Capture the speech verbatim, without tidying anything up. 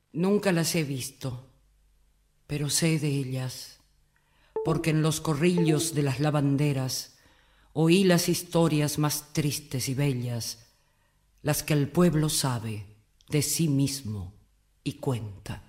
Nunca las he visto, pero sé de ellas, porque en los corrillos de las lavanderas oí las historias más tristes y bellas, las que el pueblo sabe de sí mismo y cuenta.